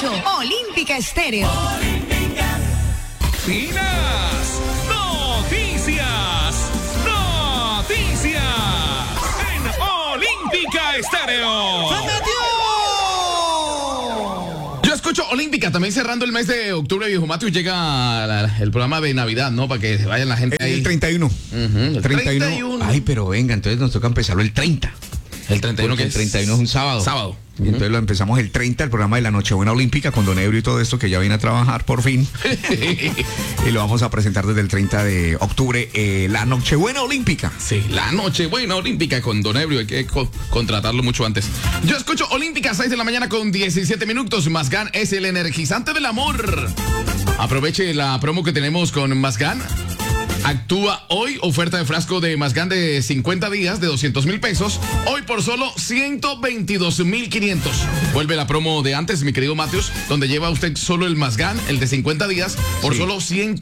escucho Olímpica Estéreo. Finas noticias en Olímpica Estéreo. Yo escucho Olímpica, también cerrando el mes de octubre, viejo Matthew, llega el programa de Navidad, ¿no? Para que vayan la gente ahí. El 31. El 31. Ay, pero venga, entonces nos toca empezarlo el 30. ¿El 31 que qué el 31 es un sábado. Sábado. Y entonces lo empezamos el 30, el programa de la Nochebuena Olímpica con Don Ebrio y todo esto que ya viene a trabajar por fin. Y lo vamos a presentar desde el 30 de octubre, la Nochebuena Olímpica. Sí, la Nochebuena Olímpica con Don Ebrio, hay que contratarlo mucho antes. Yo escucho Olímpica, 6 de la mañana con 17 minutos. Mazgan es el energizante del amor. Aproveche la promo que tenemos con Mazgan. Actúa hoy, oferta de frasco de Mazgan de 50 días de 200,000 pesos. Hoy por solo 122,500. Vuelve la promo de antes, mi querido Matius, donde lleva usted solo el Mazgan, el de 50 días, por solo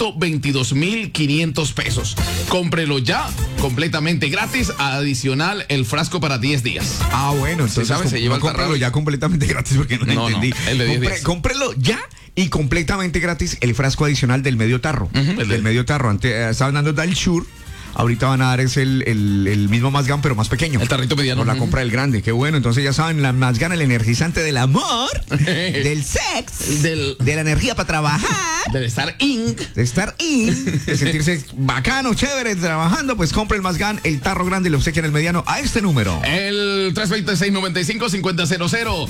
122,500 pesos. Cómprelo ya, completamente gratis, adicional el frasco para 10 días. Ah, bueno, entonces ¿sabe? Se lleva el cómprelo ya completamente gratis porque no entendí. No, el de 10 días. Cómprelo ya. Y completamente gratis el frasco adicional del medio tarro. El del medio tarro. Antes estaban dando Dal Shure. Ahorita van a dar el mismo Mazgan, pero más pequeño. El tarrito mediano. Por la compra del grande. Qué bueno. Entonces ya saben, la Mazgan, el energizante del amor, del sex, de la energía para trabajar. De estar in. De sentirse bacano, chévere, trabajando. Pues compre el Mazgan, el tarro grande y le obsequian el mediano a este número. El 320-695-5000.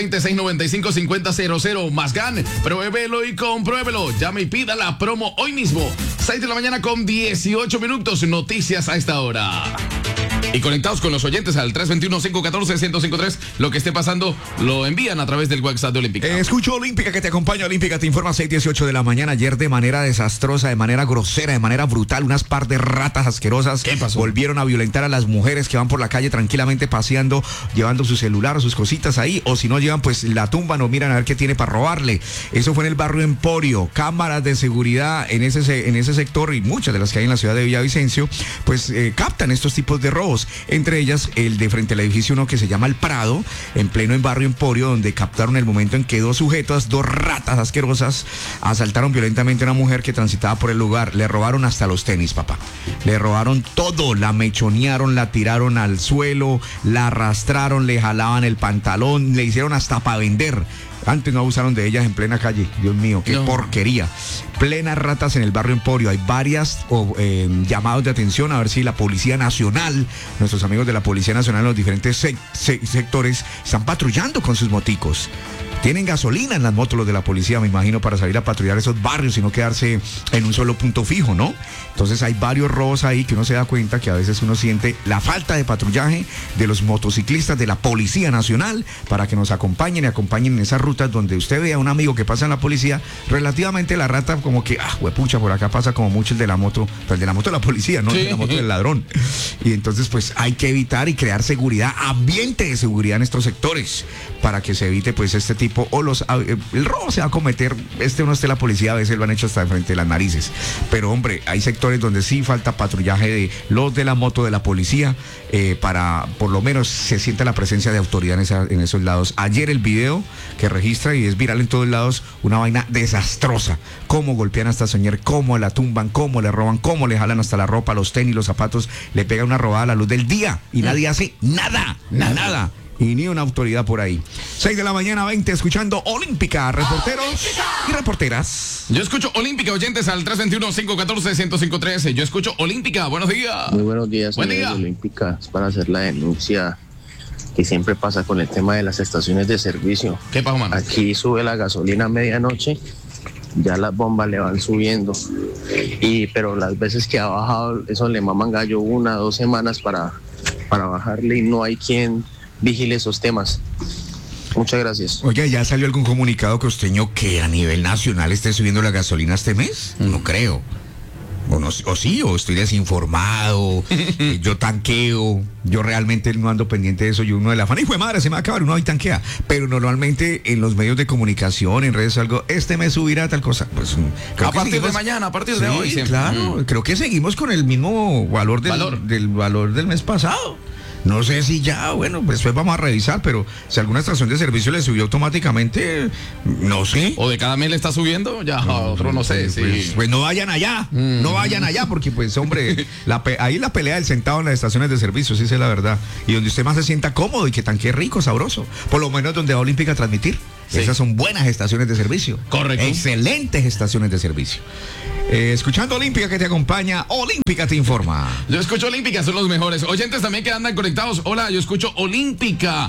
320-695-5000. Mazgan, pruébelo y compruébelo. Llame y pida la promo hoy mismo. 6 de la mañana con 18 minutos. Noticias a esta hora. Y conectados con los oyentes al 321-514-1053. Lo que esté pasando lo envían a través del WhatsApp de Olímpica. Escucho Olímpica, que te acompaña. Olímpica te informa 6:18 de la mañana. Ayer de manera desastrosa, de manera grosera, de manera brutal, unas par de ratas asquerosas. ¿Qué pasó? Volvieron a violentar a las mujeres que van por la calle tranquilamente paseando, llevando su celular o sus cositas ahí. O si no llevan, pues la tumban o miran a ver qué tiene para robarle. Eso fue en el barrio Emporio. Cámaras de seguridad en ese sector y muchas de las que hay en la ciudad de Villavicencio, pues captan estos tipos de robos. Entre ellas, el de frente al edificio uno que se llama El Prado, en pleno en barrio Emporio, donde captaron el momento en que dos ratas asquerosas, asaltaron violentamente a una mujer que transitaba por el lugar. Le robaron hasta los tenis, papá. Le robaron todo, la mechonearon, la tiraron al suelo, la arrastraron, le jalaban el pantalón, le hicieron hasta para vender. Antes no abusaron de ellas en plena calle. Dios mío, qué porquería. Plenas ratas en el barrio Emporio. Hay varias llamados de atención a ver si la Policía Nacional, nuestros amigos de la Policía Nacional en los diferentes sectores, están patrullando con sus moticos. Tienen gasolina en las motos los de la policía, me imagino, para salir a patrullar esos barrios y no quedarse en un solo punto fijo, ¿no? Entonces hay varios robos ahí que uno se da cuenta que a veces uno siente la falta de patrullaje de los motociclistas de la Policía Nacional para que nos acompañen y acompañen en esas rutas donde usted vea a un amigo que pasa en la policía, relativamente la rata como que, huepucha, por acá pasa como mucho el de la moto, pero el de la moto de la policía, no el de la moto del ladrón. Y entonces pues hay que evitar y crear seguridad, ambiente de seguridad en estos sectores para que se evite pues este tipo o el robo se va a cometer, uno esté la policía, a veces lo han hecho hasta de frente de las narices, pero hombre, hay sectores donde sí falta patrullaje de los de la moto de la policía, para por lo menos se sienta la presencia de autoridad en esos lados. Ayer el video que registra y es viral en todos lados, una vaina desastrosa, cómo golpean a esta señora, cómo la tumban, cómo le roban, cómo le jalan hasta la ropa, los tenis, los zapatos, le pegan una robada a la luz del día y nadie hace nada. Y ni una autoridad por ahí. 6 de la mañana, 20, escuchando Olímpica, reporteros y reporteras. Yo escucho Olímpica, oyentes al 321-514-1053. Yo escucho Olímpica, buenos días. Muy buenos días, buen día. Olímpica, es para hacer la denuncia que siempre pasa con el tema de las estaciones de servicio. ¿Qué pasó, mano? Aquí sube la gasolina a medianoche, ya las bombas le van subiendo, pero las veces que ha bajado, eso le maman gallo 1 o 2 semanas para bajarle y no hay quien vigile esos temas. Muchas gracias. Oye, ¿ya salió algún comunicado costeño que a nivel nacional esté subiendo la gasolina este mes? No creo. O sí, o estoy desinformado, yo tanqueo, yo realmente no ando pendiente de eso, yo uno de la fan, hijo de madre, se me va a acabar, uno ahí tanquea, pero normalmente en los medios de comunicación, en redes, algo, este mes subirá tal cosa, pues creo a partir de mañana, a partir de hoy. Claro, creo que seguimos con el mismo valor del valor del mes pasado. No sé si ya, bueno, pues después vamos a revisar, pero si alguna estación de servicio le subió automáticamente, no sé. O de cada mes le está subiendo, ya otro no sé. Pues no vayan allá, no vayan allá, porque pues hombre, ahí la pelea del centavo en las estaciones de servicio, sí es la verdad. Y donde usted más se sienta cómodo y que tanque rico, sabroso. Por lo menos donde va Olímpica a transmitir. Sí. Esas son buenas estaciones de servicio. Correcto. Excelentes estaciones de servicio. Escuchando Olímpica que te acompaña, Olímpica te informa. Yo escucho Olímpica, son los mejores. Oyentes también que andan conectados. Hola, yo escucho Olímpica.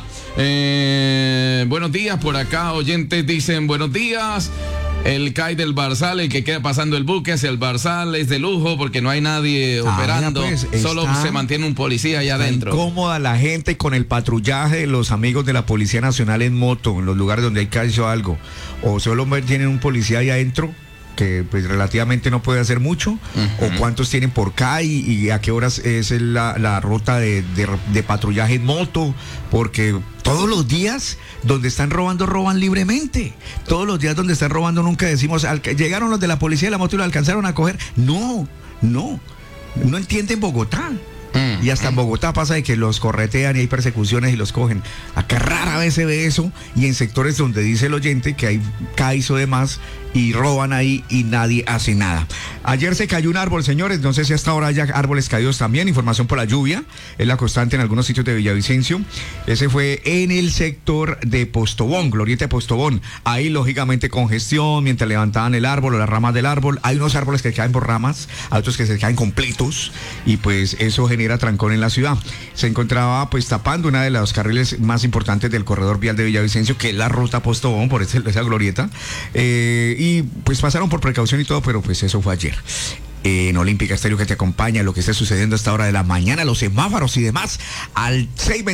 Buenos días por acá. Oyentes dicen buenos días. El CAI del Barzal, el que queda pasando el buque hacia el Barzal es de lujo porque no hay nadie operando. Pues, solo se mantiene un policía allá adentro. Incómoda la gente con el patrullaje de los amigos de la Policía Nacional en moto, en los lugares donde hay CAI o algo. O solo tienen un policía ahí adentro que pues relativamente no puede hacer mucho, o cuántos tienen por CAI y a qué horas es la ruta de patrullaje en moto, porque todos los días donde están robando, roban libremente. Todos los días donde están robando nunca decimos, llegaron los de la policía de la moto y lo alcanzaron a coger. No entienden Bogotá. Y hasta en Bogotá pasa de que los corretean y hay persecuciones y los cogen. Acá rara vez se ve eso, y en sectores donde dice el oyente que hay CAIs o demás y roban ahí y nadie hace nada. Ayer se cayó un árbol, señores, no sé si hasta ahora haya árboles caídos también, información por la lluvia, es la constante en algunos sitios de Villavicencio. Ese fue en el sector de Postobón, Glorieta de Postobón. Ahí lógicamente congestión mientras levantaban el árbol o las ramas del árbol. Hay unos árboles que caen por ramas, hay otros que se caen completos y pues eso genera trancón en la ciudad. Se encontraba pues tapando una de los carriles más importantes del corredor vial de Villavicencio, que es la ruta Postobón, por esa glorieta. Y pues pasaron por precaución y todo, pero pues eso fue ayer. En Olímpica Estéreo que te acompaña, lo que esté sucediendo a esta hora de la mañana, los semáforos y demás, a las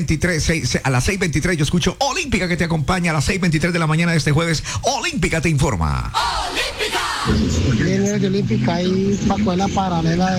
6:23 yo escucho Olímpica que te acompaña a las 6:23 de la mañana de este jueves. Olímpica te informa. ¡Olímpica! Viene de Olímpica ahí para la paralela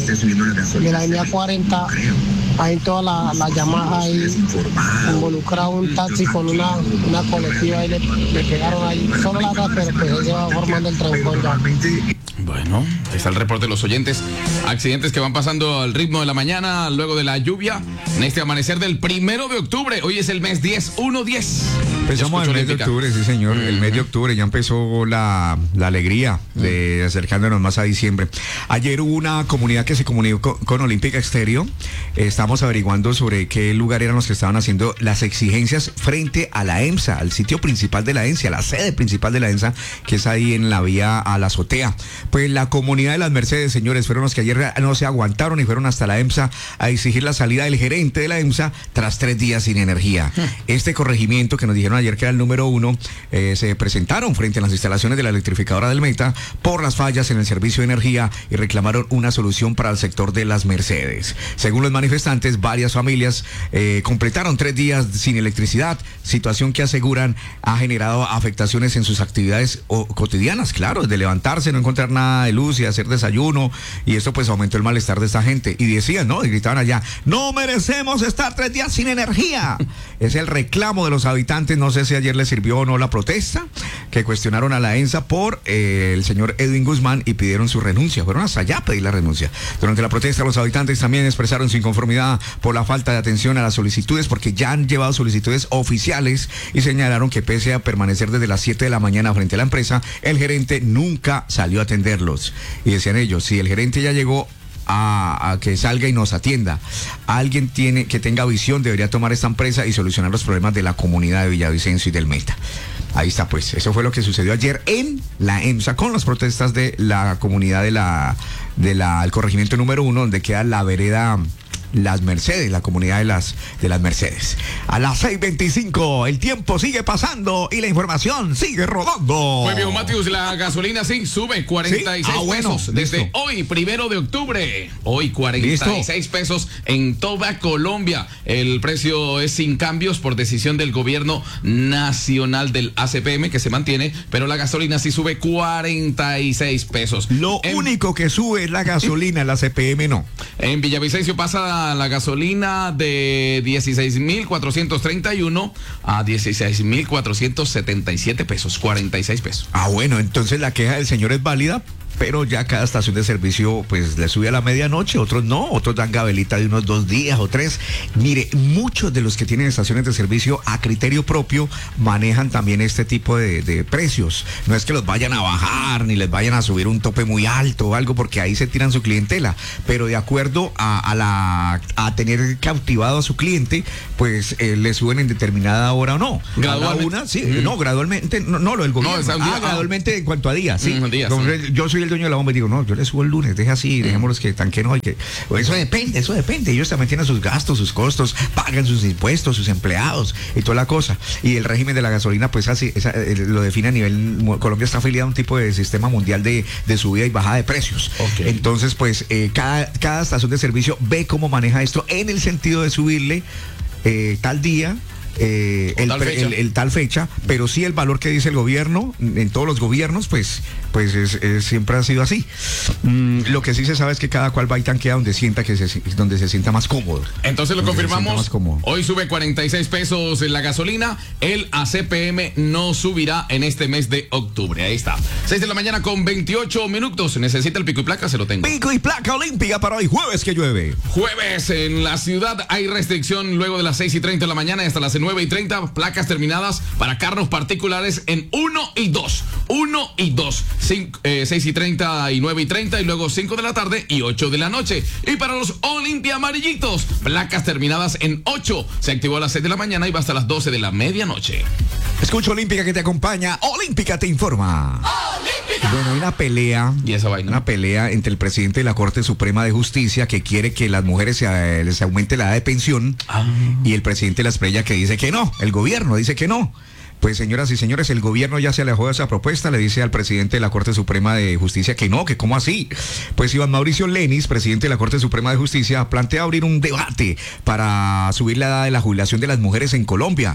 de la línea 40, ahí toda la Yamaha ahí involucrado un taxi con una colectiva ahí le pegaron ahí, solo la pero pues ahí se va formando el trancón ya. Bueno, ahí está el reporte de los oyentes. Accidentes que van pasando al ritmo de la mañana, luego de la lluvia, en este amanecer del 1 de octubre. Hoy es el mes 10, 1-10. Empezamos el mes de octubre, sí señor. El mes de octubre ya empezó la alegría de acercándonos más a diciembre. Ayer hubo una comunidad que se comunicó con Olímpica Estéreo. Estamos averiguando sobre qué lugar eran los que estaban haciendo las exigencias frente a la EMSA, al sitio principal de la EMSA, la sede principal de la EMSA, que es ahí en la vía a la azotea. Pues la comunidad de las Mercedes, señores, fueron los que ayer no se aguantaron y fueron hasta la EMSA a exigir la salida del gerente de la EMSA tras 3 días sin energía. Este corregimiento que nos dijeron ayer que era el número 1, se presentaron frente a las instalaciones de la electrificadora del Meta por las fallas en el servicio de energía y reclamaron una solución para el sector de las Mercedes. Según los manifestantes, varias familias completaron 3 días sin electricidad, situación que aseguran ha generado afectaciones en sus actividades cotidianas, claro, de levantarse, no encontrar nada de luz y hacer desayuno, y esto pues aumentó el malestar de esta gente, y decían, ¿no? Y gritaban allá, no merecemos estar 3 días sin energía. Es el reclamo de los habitantes. No sé si ayer les sirvió o no la protesta, que cuestionaron a la EMSA por el señor Edwin Guzmán y pidieron su renuncia, fueron hasta allá a pedir la renuncia. Durante la protesta los habitantes también expresaron su inconformidad por la falta de atención a las solicitudes, porque ya han llevado solicitudes oficiales, y señalaron que pese a permanecer desde las 7 de la mañana frente a la empresa, el gerente nunca salió a atenderlos. Y decían ellos, si el gerente ya llegó a que salga y nos atienda, alguien que tenga visión debería tomar esta empresa y solucionar los problemas de la comunidad de Villavicencio y del Meta. Ahí está, pues, eso fue lo que sucedió ayer en la EMSA con las protestas de la comunidad del corregimiento número 1, donde queda la vereda Las Mercedes, la comunidad de las Mercedes. A las 6:25, el tiempo sigue pasando y la información sigue rodando. Pues bien, Matius, la gasolina sí sube 46 pesos desde hoy, 1 de octubre. Hoy 46 pesos en toda Colombia. El precio es sin cambios por decisión del gobierno nacional del ACPM, que se mantiene, pero la gasolina sí sube 46 pesos. Lo único que sube es la gasolina, la ACPM no. En Villavicencio pasa la gasolina de 16.431 a 16.477 pesos, 46 pesos. Ah, bueno, entonces la queja del señor es válida, pero ya cada estación de servicio pues le sube a la medianoche, otros no, otros dan gabelita de unos 2 días o 3. Mire, muchos de los que tienen estaciones de servicio a criterio propio manejan también este tipo de precios. No es que los vayan a bajar ni les vayan a subir un tope muy alto o algo, porque ahí se tiran su clientela, pero de acuerdo a tener cautivado a su cliente, pues le suben en determinada hora o no. Gradualmente. No, gradualmente, no lo del gobierno. Gradualmente en cuanto a días, sí. Yo soy el dueño de la bomba y digo, no, yo le subo el lunes, deje así, dejémoslos que tanquen hoy. Eso depende. Ellos también tienen sus gastos, sus costos, pagan sus impuestos, sus empleados y toda la cosa. Y el régimen de la gasolina, pues así, lo define a nivel, Colombia está afiliado a un tipo de sistema mundial de subida y bajada de precios. Okay. Entonces, pues, cada estación de servicio ve cómo maneja esto en el sentido de subirle tal día, tal fecha, pero sí el valor que dice el gobierno, en todos los gobiernos, pues siempre ha sido así. Lo que sí se sabe es que cada cual va y tanquea donde se sienta más cómodo. Entonces lo confirmamos, hoy sube 46 pesos en la gasolina, el ACPM no subirá en este mes de octubre, ahí está. 6 de la mañana con 28 minutos, necesita el pico y placa, se lo tengo. Pico y placa olímpica para hoy, jueves que llueve. Jueves en la ciudad hay restricción luego de las 6:30 de la mañana hasta las 9:30, placas terminadas para carros particulares en 1 y 2, 6:30 y 9:30 y luego 5 de la tarde y 8 de la noche. Y para los Olimpia amarillitos, placas terminadas en 8, se activó a las 6 de la mañana y va hasta las 12 de la medianoche. Escucha Olímpica que te acompaña, Olímpica te informa. ¡Olímpica! Bueno, hay una pelea. ¿Y esa vaina? Una pelea entre el presidente de la Corte Suprema de Justicia, que quiere que las mujeres les aumente la edad de pensión, y el presidente de la Esprella, que dice que no, el gobierno dice que no. Pues señoras y señores, el gobierno ya se alejó de esa propuesta, le dice al presidente de la Corte Suprema de Justicia que no, que cómo así. Pues Iván Mauricio Lenis, presidente de la Corte Suprema de Justicia, plantea abrir un debate para subir la edad de la jubilación de las mujeres en Colombia,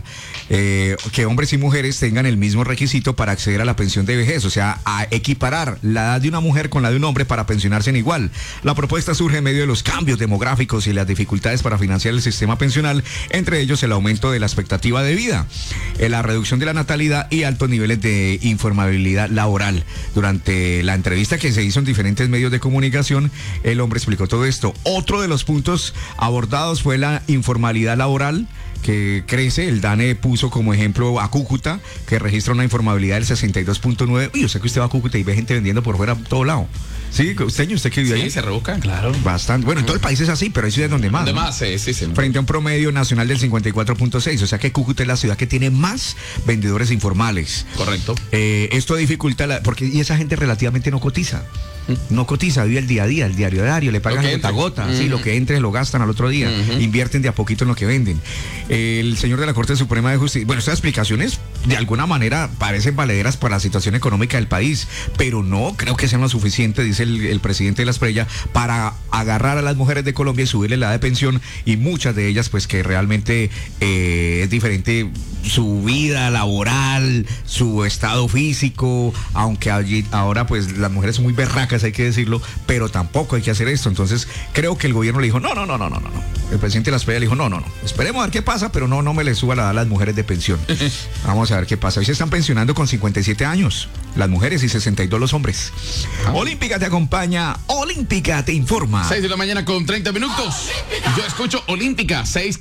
que hombres y mujeres tengan el mismo requisito para acceder a la pensión de vejez, o sea, a equiparar la edad de una mujer con la de un hombre para pensionarse en igual. La propuesta surge en medio de los cambios demográficos y las dificultades para financiar el sistema pensional, entre ellos el aumento de la expectativa de vida, la reducción de la natalidad y altos niveles de informabilidad laboral. Durante la entrevista que se hizo en diferentes medios de comunicación, el hombre explicó todo esto. Otro de los puntos abordados fue la informalidad laboral, que crece. El DANE puso como ejemplo a Cúcuta, que registra una informabilidad del 62.9. Yo sé que usted va a Cúcuta y ve gente vendiendo por fuera a todo lado. Sí, usted que vive ahí. Sí, se rebuscan, claro. Bastante. Bueno, en todo el país es así, pero hay ciudades donde más. Donde ¿no? más, sí. Frente a un promedio nacional del 54.6. O sea que Cúcuta es la ciudad que tiene más vendedores informales. Correcto. Esto dificulta y esa gente relativamente no cotiza. No cotiza, vive el día a día, el diario, le pagan gota a gota, sí, lo que entre lo gastan al otro día, invierten de a poquito en lo que venden. El señor de la Corte Suprema de Justicia, bueno, estas explicaciones de alguna manera parecen valederas para la situación económica del país, pero no creo que sean lo suficiente, dice el presidente de la Esprella, para agarrar a las mujeres de Colombia y subirle la edad de pensión, y muchas de ellas pues que realmente es diferente su vida laboral, su estado físico, aunque allí ahora pues las mujeres son muy berracas, hay que decirlo, pero tampoco hay que hacer esto. Entonces creo que el gobierno le dijo no. El presidente de la Esprella le dijo no, esperemos a ver qué pasa, pero no me le suba la edad a las mujeres de pensión. Vamos a ver qué pasa. Hoy se están pensionando con 57 años las mujeres y 62 los hombres. Olímpica te acompaña, Olímpica te informa. 6 de la mañana con 30 minutos. Yo escucho Olímpica,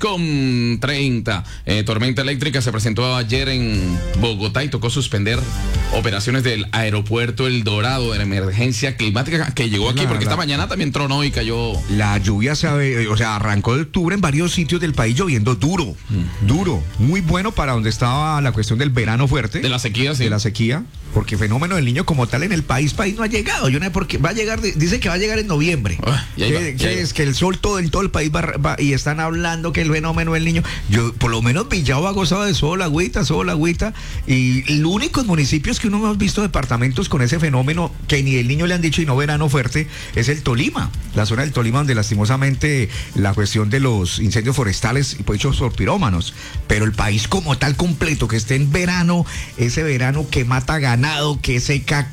6:30. Tormenta eléctrica se presentó ayer en Bogotá y tocó suspender operaciones del aeropuerto El Dorado de la emergencia climática que llegó aquí, porque esta mañana también tronó y cayó. La lluvia arrancó de octubre en varios sitios del país lloviendo duro, muy bueno para donde estaba la cuestión del verano fuerte. De la sequía, sí. De la sequía, porque fenómeno del Niño como tal en el país no ha llegado. Yo no sé por qué va a llegar, dice que va a llegar en noviembre. Es que el sol en todo el país va y están hablando que el fenómeno del Niño. Yo, por lo menos Villavo ha gozado de sol, agüita, y los únicos municipios que uno hemos visto departamentos con ese fenómeno que ni el Niño le han dicho y no verano fuerte es el Tolima, la zona del Tolima donde lastimosamente la cuestión de los incendios forestales y hechos por pirómanos, pero el país como tal completo que esté en verano, ese verano que mata ganado, que seca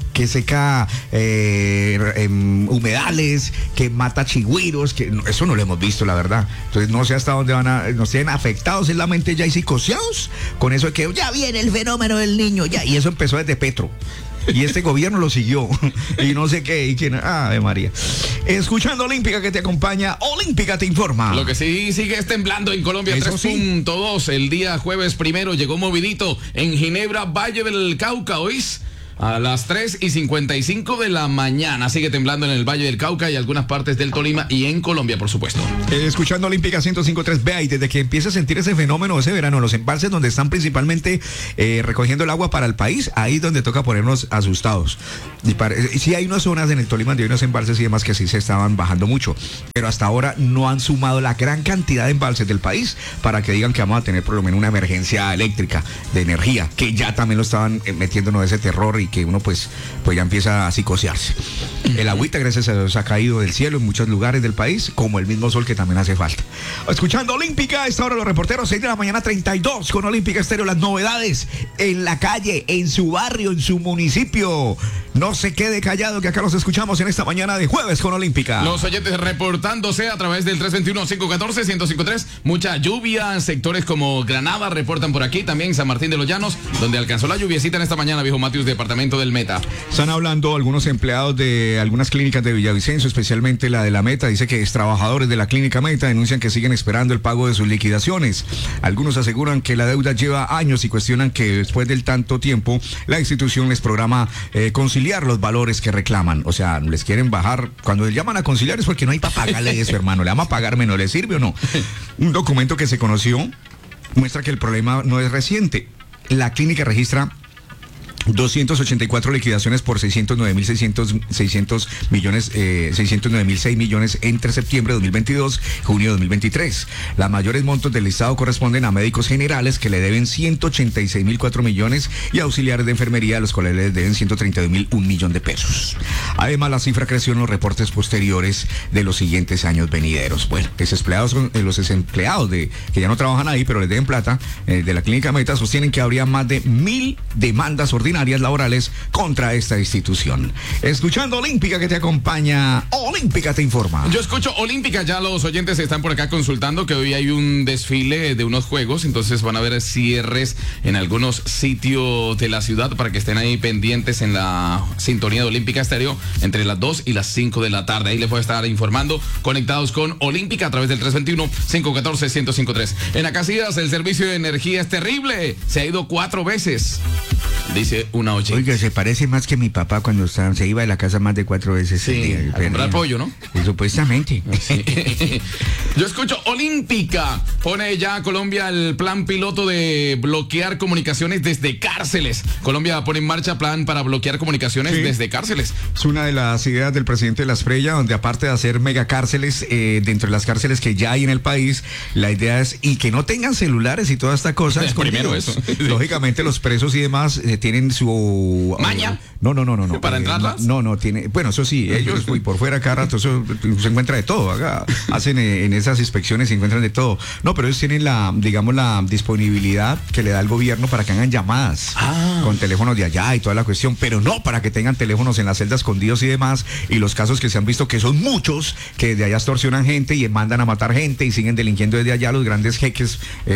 humedales, que mata chigüiros, eso no lo hemos visto, la verdad. Entonces no sé hasta dónde nos tienen afectados en la mente ya y psicoseados con eso de que ya viene el fenómeno del Niño, ya, y eso empezó desde Petro. Y este gobierno lo siguió. Y no sé qué. Y quién. Ave María. Escuchando Olímpica que te acompaña, Olímpica te informa. Lo que sí sigue es temblando en Colombia, 3.2. El día jueves primero llegó movidito en Ginebra, Valle del Cauca, ¿oís? A las 3:55 de la mañana sigue temblando en el Valle del Cauca y algunas partes del Tolima y en Colombia, por supuesto. Escuchando Olímpica 105.3, vea, y desde que empieza a sentir ese fenómeno ese verano, los embalses donde están principalmente recogiendo el agua para el país, ahí es donde toca ponernos asustados. Y sí hay unas zonas en el Tolima donde hay unos embalses y demás que sí se estaban bajando mucho, pero hasta ahora no han sumado la gran cantidad de embalses del país para que digan que vamos a tener por lo menos una emergencia eléctrica de energía, que ya también lo estaban metiéndonos ese terror y que uno pues ya empieza a psicosearse. El agüita, gracias a Dios, ha caído del cielo en muchos lugares del país, como el mismo sol que también hace falta. Escuchando Olímpica, a esta hora los reporteros, 6 de la mañana 32 con Olímpica Estéreo, las novedades en la calle, en su barrio, en su municipio. No se quede callado, que acá los escuchamos en esta mañana de jueves con Olímpica. Los oyentes reportándose a través del 321-514-1053. Mucha lluvia en sectores como Granada, reportan por aquí, también San Martín de los Llanos, donde alcanzó la lluviecita en esta mañana, viejo Matius, departamento del Meta. Están hablando algunos empleados de algunas clínicas de Villavicencio, especialmente la de la Meta. Dice que trabajadores de la clínica Meta denuncian que siguen esperando el pago de sus liquidaciones. Algunos aseguran que la deuda lleva años y cuestionan que después del tanto tiempo la institución les programa conciliar los valores que reclaman. O sea, les quieren bajar. Cuando les llaman a conciliar es porque no hay para pagarle eso, hermano. ¿Le vamos a pagar menos? ¿Le sirve o no? Un documento que se conoció muestra que el problema no es reciente. La clínica registra 284 liquidaciones por 609.606 millones entre septiembre de 2022 y junio de 2023. Las mayores montos del listado corresponden a médicos generales, que le deben 186.004 millones, y auxiliares de enfermería, a los cuales les deben 132.001 millón de pesos. Además, la cifra creció en los reportes posteriores de los siguientes años venideros. Bueno, los desempleados que ya no trabajan ahí, pero les deben plata, de la clínica Meta, sostienen que habría más de 1.000 demandas ordinarias laborales contra esta institución. Escuchando Olímpica que te acompaña, Olímpica te informa. Yo escucho Olímpica, ya los oyentes están por acá consultando que hoy hay un desfile de unos juegos, entonces van a haber cierres en algunos sitios de la ciudad para que estén ahí pendientes en la sintonía de Olímpica Estéreo entre las 2 y las 5 de la tarde. Ahí les voy a estar informando, conectados con Olímpica a través del 321-514-1053. En Acacias, el servicio de energía es terrible, se ha ido 4 veces. Dice una oyente. Oiga, se parece más que mi papá cuando se iba de la casa más de 4 veces al día. A comprar pollo, ¿no? Supuestamente. Sí. Yo escucho Olímpica. Pone ya Colombia el plan piloto de bloquear comunicaciones desde cárceles. Colombia pone en marcha plan para bloquear comunicaciones desde cárceles. Es una de las ideas del presidente de la Esprella, donde aparte de hacer megacárceles, dentro de las cárceles que ya hay en el país, la idea es, y que no tengan celulares y toda esta cosa. Primero eso. Lógicamente los presos y demás tienen su maña. No. ¿Para entrarlas? No, tiene. Bueno, eso sí, ellos y por fuera cada rato eso se encuentra de todo. Hacen en esas inspecciones se encuentran de todo. No, pero ellos tienen la disponibilidad que le da el gobierno para que hagan llamadas con teléfonos de allá y toda la cuestión, pero no para que tengan teléfonos en la celda escondidos y demás. Y los casos que se han visto, que son muchos, que de allá extorsionan gente y mandan a matar gente y siguen delinquiendo desde allá los grandes jeques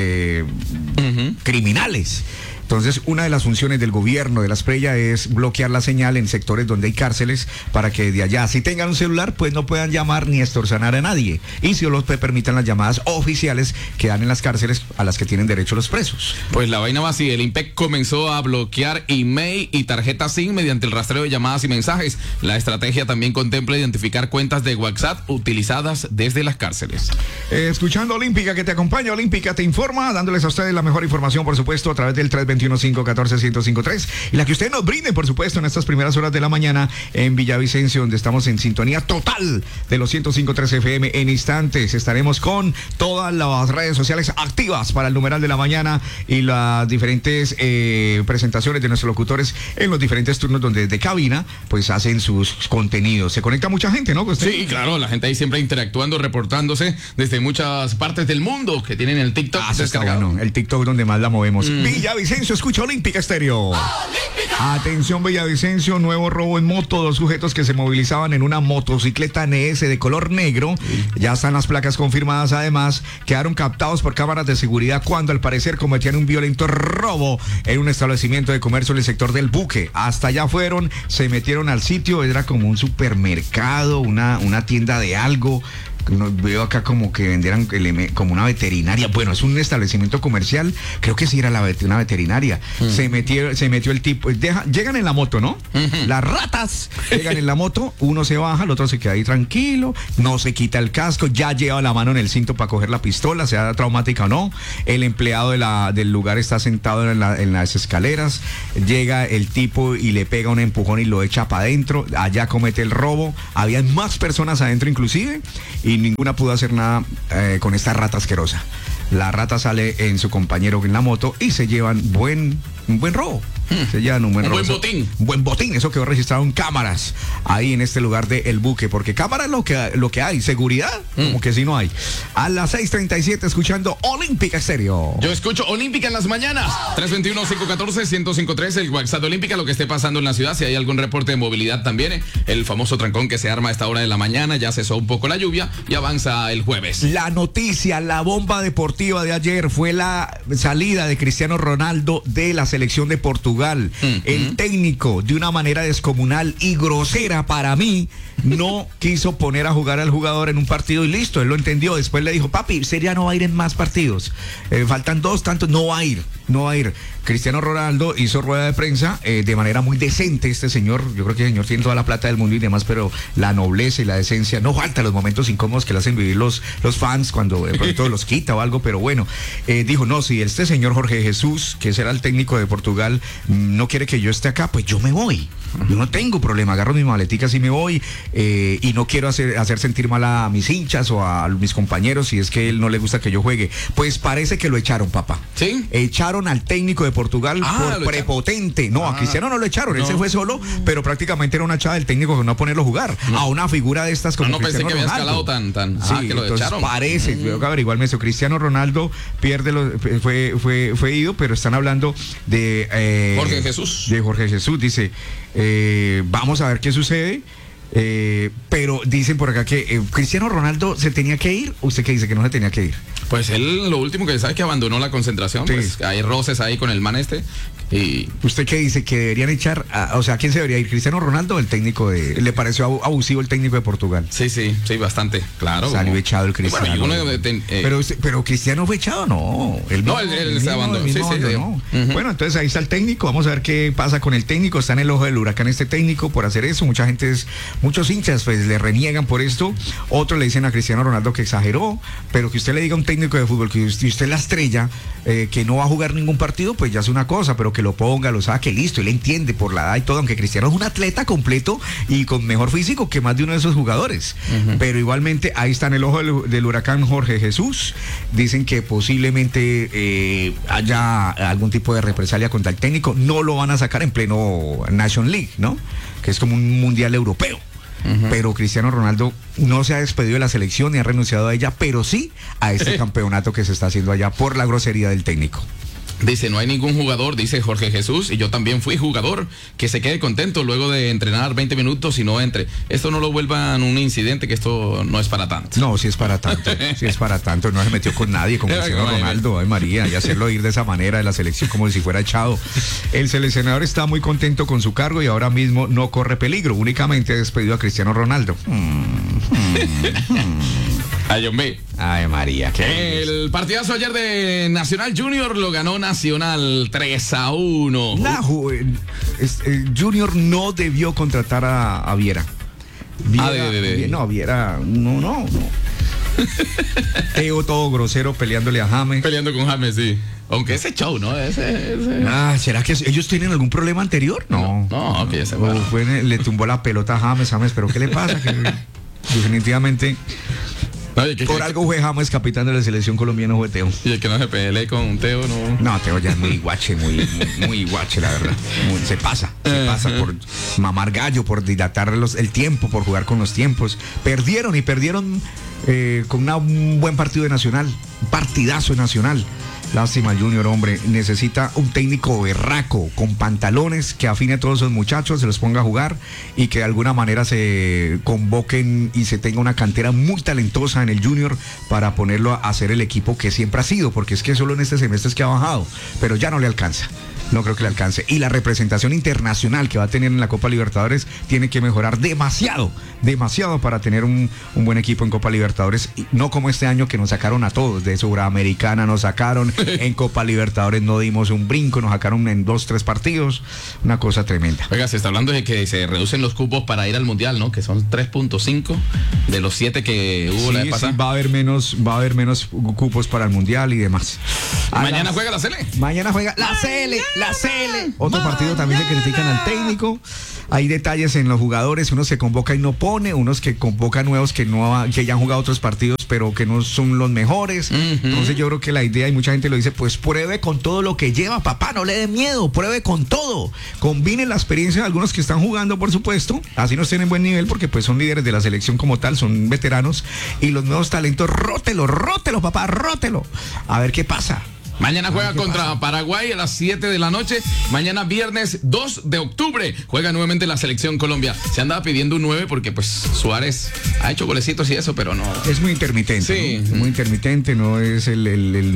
criminales. Entonces, una de las funciones del gobierno de la Esprella es bloquear la señal en sectores donde hay cárceles para que de allá, si tengan un celular, pues no puedan llamar ni extorsionar a nadie. Y si los permitan las llamadas oficiales que dan en las cárceles a las que tienen derecho los presos. Pues la vaina va así. El IMPEC comenzó a bloquear email y tarjetas SIM mediante el rastreo de llamadas y mensajes. La estrategia también contempla identificar cuentas de WhatsApp utilizadas desde las cárceles. Escuchando Olímpica que te acompaña, Olímpica te informa, dándoles a ustedes la mejor información, por supuesto, a través del 321-514-1053, y la que ustedes nos brinden, por supuesto, en estas primeras horas de la mañana en Villavicencio, donde estamos en sintonía total de los 105.3 FM. En instantes estaremos con todas las redes sociales activas para el numeral de la mañana y las diferentes presentaciones de nuestros locutores en los diferentes turnos donde desde cabina pues hacen sus contenidos. Se conecta mucha gente, ¿no? ¿Usted? Sí, claro, la gente ahí siempre interactuando, reportándose desde muchas partes del mundo que tienen el TikTok descargado. Bueno, el TikTok donde más la movemos. Villavicencio, escucha Olímpica Estéreo. Olímpica. Atención Villavicencio, nuevo robo en moto, 2 sujetos que se movilizaban en una motocicleta NS de color negro, ya están las placas confirmadas, además quedaron captados por cámaras de seguridad cuando al parecer cometían un violento robo en un establecimiento de comercio en el sector del Buque. Hasta allá fueron, se metieron al sitio, era como un supermercado, una tienda de algo. Veo acá como que vendieran como una veterinaria. Bueno, es un establecimiento comercial. Creo que sí era una veterinaria. Se metió el tipo. Llegan en la moto, ¿no? Las ratas llegan en la moto. Uno se baja, el otro se queda ahí tranquilo. No se quita el casco. Ya lleva la mano en el cinto para coger la pistola, sea traumática o no. El empleado del lugar está sentado en las escaleras. Llega el tipo y le pega un empujón y lo echa para adentro. Allá comete el robo. Habían más personas adentro inclusive. Y ninguna pudo hacer nada con esta rata asquerosa. La rata sale en su compañero en la moto y se llevan un buen robo. Se llevan un buen robo. Un buen botín. Eso quedó registrado en cámaras ahí en este lugar de El Buque. Porque cámaras lo que hay. Seguridad, como que si no hay. A las 6:37 escuchando Olímpica Estéreo. Yo escucho Olímpica en las mañanas. 321-514-1053, el WhatsApp de Olímpica, lo que esté pasando en la ciudad. Si hay algún reporte de movilidad también. El famoso trancón que se arma a esta hora de la mañana. Ya cesó un poco la lluvia y avanza el jueves. La noticia, la bomba deportiva de ayer fue la salida de Cristiano Ronaldo de la selección de Portugal. El técnico, de una manera descomunal y grosera para mí, no quiso poner a jugar al jugador en un partido y listo, él lo entendió. Después le dijo, papi, Serie A no va a ir en más partidos, faltan 2 tantos, no va a ir. Cristiano Ronaldo hizo rueda de prensa de manera muy decente. Este señor, yo creo que el señor tiene toda la plata del mundo y demás, pero la nobleza y la decencia no falta, los momentos incómodos que le hacen vivir los fans cuando de pronto los quita o algo, pero bueno, dijo, no, si este señor Jorge Jesús, que será el técnico de Portugal, no quiere que yo esté acá, pues yo me voy. Yo no tengo problema, agarro mis maleticas y me voy, y no quiero hacer sentir mal a mis hinchas o a mis compañeros si es que él no le gusta que yo juegue. Pues parece que lo echaron, papá. ¿Sí? Echaron al técnico de Portugal por prepotente. No, a Cristiano no lo echaron, él se fue solo, pero prácticamente era una echada del técnico que no ponerlo a jugar. A una figura de estas como Cristiano Ronaldo. No pensé que había escalado tan. Sí, que lo entonces echaron. Parece, tengo que averiguarme eso. Cristiano Ronaldo fue ido, pero están hablando de Jorge Jesús. De Jorge Jesús, dice, vamos a ver qué sucede. Pero dicen por acá que Cristiano Ronaldo se tenía que ir. ¿Usted qué dice? Que no se tenía que ir. Pues él lo último que sabe es que abandonó la concentración. Sí. Pues hay roces ahí con el man este. Y ¿usted qué dice? Que deberían echar, o sea, ¿quién se debería ir? ¿Cristiano Ronaldo o el técnico le pareció abusivo el técnico de Portugal? Sí, bastante, claro. Salió echado el Cristiano. Bueno, pero Cristiano fue echado, no. Él se abandonó. Sí. Bueno, entonces ahí está el técnico, vamos a ver qué pasa con el técnico. Está en el ojo del huracán este técnico por hacer eso. Muchos hinchas pues le reniegan por esto. Otros le dicen a Cristiano Ronaldo que exageró, pero que usted le diga a un técnico de fútbol que usted es la estrella, que no va a jugar ningún partido, pues ya es una cosa, pero que lo ponga, lo saque, listo, él entiende por la edad y todo, aunque Cristiano es un atleta completo y con mejor físico que más de uno de esos jugadores. Pero igualmente ahí está en el ojo del huracán Jorge Jesús. Dicen que posiblemente haya algún tipo de represalia contra el técnico. No lo van a sacar en pleno Nation League, ¿no? Que es como un mundial europeo. Pero Cristiano Ronaldo no se ha despedido de la selección ni ha renunciado a ella, pero sí a este campeonato que se está haciendo allá por la grosería del técnico. Dice, no hay ningún jugador, dice Jorge Jesús, y yo también fui jugador, que se quede contento luego de entrenar 20 minutos y no entre. Esto no lo vuelvan un incidente, que esto no es para tanto. No, sí es para tanto, no se metió con nadie, con Cristiano Ronaldo, ay María, y hacerlo ir de esa manera de la selección como si fuera echado. El seleccionador está muy contento con su cargo y ahora mismo no corre peligro, únicamente ha despedido a Cristiano Ronaldo. Ay María. El partidazo ayer de Nacional Junior lo ganó Nacional 3-1. Junior no debió contratar a Viera. Viera, no. Teo todo grosero peleándole a James. Peleando con James, sí. Aunque ese show, ¿no? ¿Será que ellos tienen algún problema anterior? No, que ya se le tumbó la pelota a James, pero ¿qué le pasa? Que definitivamente... Por algo fue James capitán de la selección colombiana, fue Teo. Y el que no se pelee con Teo, no. No, Teo ya es muy guache, muy guache, la verdad. Se pasa por mamar gallo, por dilatar el tiempo, por jugar con los tiempos. Perdieron con un buen partido de Nacional, un partidazo de Nacional. Lástima el Junior, hombre. Necesita un técnico berraco, con pantalones, que afine a todos esos muchachos, se los ponga a jugar y que de alguna manera se convoquen y se tenga una cantera muy talentosa en el Junior para ponerlo a hacer el equipo que siempre ha sido, porque es que solo en este semestre es que ha bajado, pero ya no le alcanza. No creo que le alcance. Y la representación internacional que va a tener en la Copa Libertadores tiene que mejorar demasiado para tener un buen equipo en Copa Libertadores. Y no como este año que nos sacaron a todos. De Sudamericana nos sacaron, en Copa Libertadores no dimos un brinco, nos sacaron en 2-3 partidos. Una cosa tremenda. Oiga, se está hablando de que se reducen los cupos para ir al Mundial, ¿no? Que son 3.5 de los 7 que hubo la vez pasada. Sí, va a haber menos cupos para el Mundial y demás. Mañana juega la Sele. Mañana juega la Sele. La Sele. Otro partido también le critican al técnico. Hay detalles en los jugadores, unos que convoca y no pone, unos que convoca nuevos que ya han jugado otros partidos, pero que no son los mejores. Entonces yo creo que la idea, y mucha gente lo dice, pues pruebe con todo lo que lleva, papá, no le dé miedo, pruebe con todo. Combine la experiencia de algunos que están jugando, por supuesto, así no estén en buen nivel, porque pues son líderes de la selección como tal, son veteranos, y los nuevos talentos, rótelo, papá, rótelo. A ver qué pasa. Mañana juega contra Paraguay a las 7 de la noche. Mañana viernes 2 de octubre juega nuevamente la selección Colombia. Se andaba pidiendo un 9 porque pues Suárez ha hecho golecitos y eso, pero no. Es muy intermitente. Sí. ¿No? Muy intermitente, no es el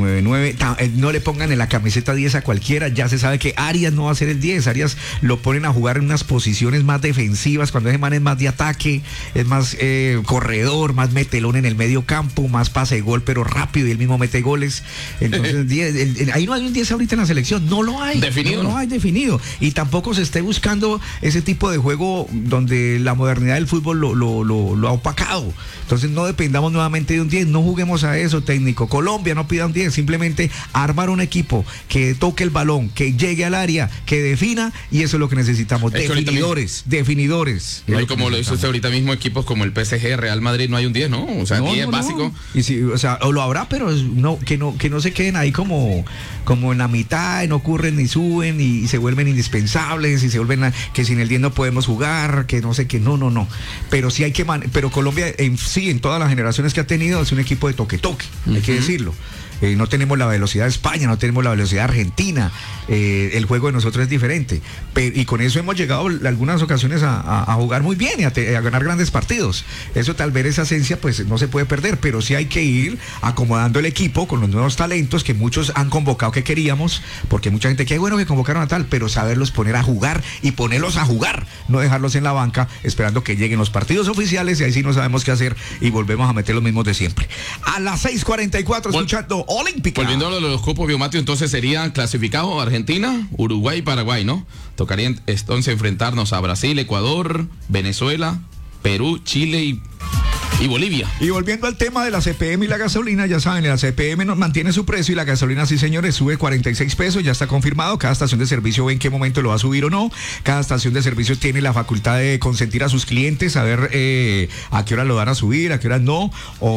9-9. No le pongan en la camiseta 10 a cualquiera. Ya se sabe que Arias no va a ser el 10. Arias lo ponen a jugar en unas posiciones más defensivas. Cuando ese man es más de ataque, es más corredor, más metelón en el medio campo, más pase de gol, pero rápido y él mismo mete goles. Entonces 10. Ahí no hay un 10 ahorita en la selección, no lo hay. Definido. No hay definido. Y tampoco se esté buscando ese tipo de juego donde la modernidad del fútbol lo ha opacado. Entonces no dependamos nuevamente de un 10, no juguemos a eso, técnico. Colombia no pida un 10, simplemente armar un equipo que toque el balón, que llegue al área, que defina, y eso es lo que necesitamos. Definidores. No hay, como lo dice usted ahorita mismo, equipos como el PSG, Real Madrid, no hay un 10, ¿no? O sea, aquí es básico. Y sí, o sea, o lo habrá, pero que no se queden ahí como en la mitad, y no ocurren ni suben y se vuelven indispensables y se vuelven que sin el 10 no podemos jugar, que no sé qué, no. Pero sí hay que pero Colombia en todas las generaciones que ha tenido es un equipo de toque, hay que decirlo. No tenemos la velocidad de España, no tenemos la velocidad de Argentina, el juego de nosotros es diferente, y con eso hemos llegado algunas ocasiones a jugar muy bien y a ganar grandes partidos. Eso tal vez, esa esencia pues no se puede perder, pero sí hay que ir acomodando el equipo con los nuevos talentos que muchos han convocado que queríamos, porque mucha gente, qué bueno que convocaron a tal, pero saberlos poner a jugar y ponerlos a jugar, no dejarlos en la banca esperando que lleguen los partidos oficiales y ahí sí no sabemos qué hacer y volvemos a meter los mismos de siempre. A las 6:44 escuchando Olímpica. Volviendo a los cupos, Biomatio, entonces serían clasificados Argentina, Uruguay y Paraguay, ¿no? Tocaría entonces enfrentarnos a Brasil, Ecuador, Venezuela, Perú, Chile y Bolivia. Y volviendo al tema de la CPM y la gasolina, ya saben, la CPM nos mantiene su precio y la gasolina, sí señores, sube 46 pesos, ya está confirmado. Cada estación de servicio ve en qué momento lo va a subir o no. Cada estación de servicio tiene la facultad de consentir a sus clientes, a ver a qué hora lo van a subir, a qué hora no,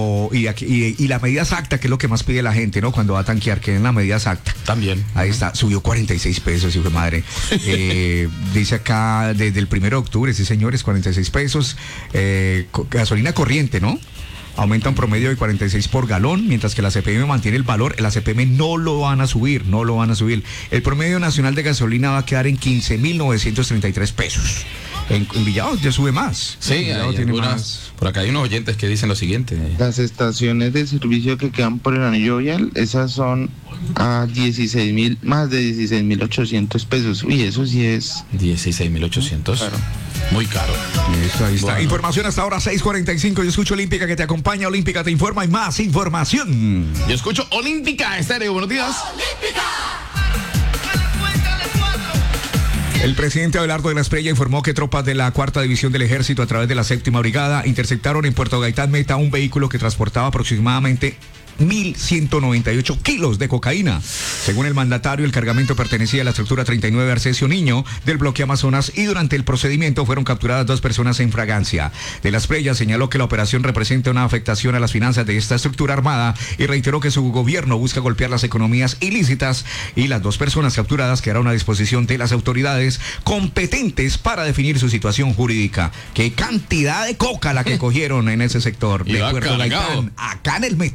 y la medida exacta, que es lo que más pide la gente, ¿no? Cuando va a tanquear, que es la medida exacta. También. Ahí está, subió 46 pesos, hijo de madre. Dice acá, desde el 1 de octubre, sí señores, 46 pesos. Gasolina corriente, ¿no? Aumenta un promedio de 46 por galón, mientras que la CPM mantiene el valor. La CPM no lo van a subir. El promedio nacional de gasolina va a quedar en 15.933 pesos. En Villado ya sube más. Sí, hay algunas, por acá hay unos oyentes que dicen lo siguiente. Las estaciones de servicio que quedan por el anillo vial, esas son a más de 16.800 pesos. Uy, eso sí es 16.800. Claro. Muy caro. Eso, ahí está. Bueno. Información hasta ahora 6:45. Yo escucho Olímpica que te acompaña. Olímpica te informa y más información. Yo escucho Olímpica Estéreo. Buenos días. ¡Olímpica! El presidente Abelardo de la Espriella informó que tropas de la 4ª División del Ejército a través de la 7ª Brigada interceptaron en Puerto Gaitán Meta un vehículo que transportaba aproximadamente 1.198 kilos de cocaína. Según el mandatario, el cargamento pertenecía a la estructura 39 Arcesio Niño del bloque Amazonas y durante el procedimiento fueron capturadas 2 personas en fragancia. De la Espriella señaló que la operación representa una afectación a las finanzas de esta estructura armada y reiteró que su gobierno busca golpear las economías ilícitas y las 2 personas capturadas quedaron a disposición de las autoridades competentes para definir su situación jurídica. ¡Qué cantidad de coca la que cogieron en ese sector de Puerto Gaitán, acá en el Meta!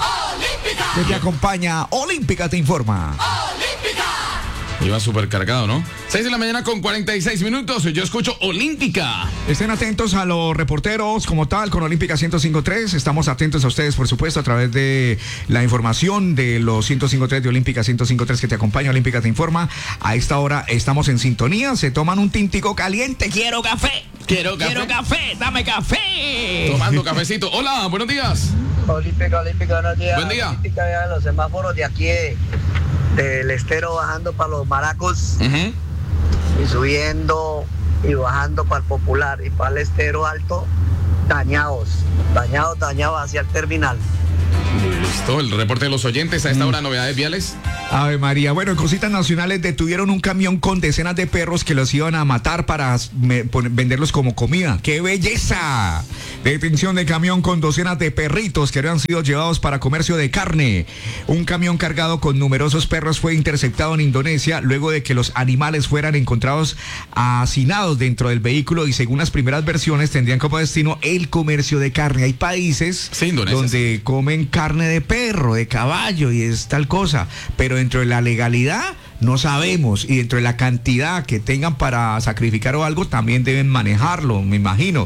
que te acompaña. Olímpica te informa. Iba súper cargado, ¿no? 6 de la mañana con 46 minutos. Yo escucho Olímpica. Estén atentos a los reporteros como tal con Olímpica 105.3. Estamos atentos a ustedes, por supuesto, a través de la información de los 105.3 de Olímpica 105.3 que te acompaña. Olímpica te informa. A esta hora estamos en sintonía. Se toman un tintico caliente. Quiero café. Quiero café. Dame café. Tomando cafecito. Hola, buenos días. Olímpica, buenos días. Buen día. Olímpica, vean los semáforos de aquí del Estero bajando para los Maracos y subiendo y bajando para el Popular y para el Estero Alto, dañados hacia el terminal. Listo, el reporte de los oyentes a esta hora, novedades viales. Ave María. Bueno, en Cositas Nacionales detuvieron un camión con decenas de perros que los iban a matar para venderlos como comida. ¡Qué belleza! Detención de camión con docenas de perritos que habían sido llevados para comercio de carne. Un camión cargado con numerosos perros fue interceptado en Indonesia luego de que los animales fueran encontrados hacinados dentro del vehículo y según las primeras versiones tendrían como destino el comercio de carne. Hay países donde comen carne de perro, de caballo y es tal cosa, pero dentro de la legalidad no sabemos y dentro de la cantidad que tengan para sacrificar o algo también deben manejarlo, me imagino.